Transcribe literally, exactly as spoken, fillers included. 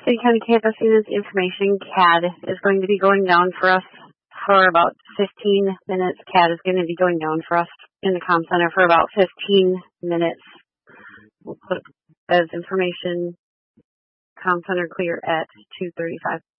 City County Campus Students Information, C A D, is going to be going down for us for about fifteen minutes. C A D is going to be going down for us in the comm center for about fifteen minutes. We'll put as information comm center clear at two thirty-five.